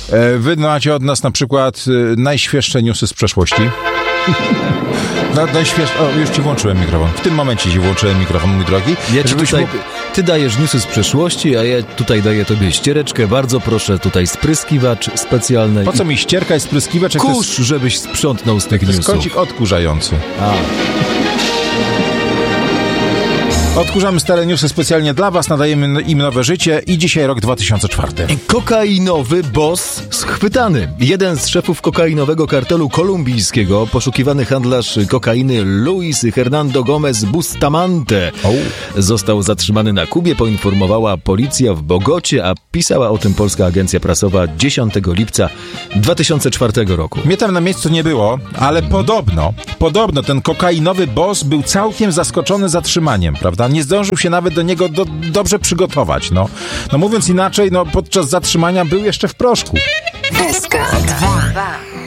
Wy macie od nas na przykład najświeższe newsy z przeszłości. Już ci włączyłem mikrofon. W tym momencie ci włączyłem mikrofon, mój drogi. Ty dajesz newsy z przeszłości, a ja tutaj daję tobie ściereczkę. Bardzo proszę, tutaj spryskiwacz specjalny. Po co mi ścierka i spryskiwacz? Kurz, żebyś sprzątnął z tych newsów. To jest kącik odkurzający. Odkurzamy stare newsy specjalnie dla was, nadajemy im nowe życie i dzisiaj rok 2004. Kokainowy boss schwytany. Jeden z szefów kokainowego kartelu kolumbijskiego, poszukiwany handlarz kokainy Luis Hernando Gomez Bustamante, został zatrzymany na Kubie, poinformowała policja w Bogocie, a pisała o tym polska agencja prasowa 10 lipca 2004 roku. Mnie tam na miejscu nie było, ale podobno ten kokainowy boss był całkiem zaskoczony zatrzymaniem, prawda? Nie zdążył się nawet do niego dobrze przygotować, no mówiąc inaczej, podczas zatrzymania był jeszcze w proszku. SK2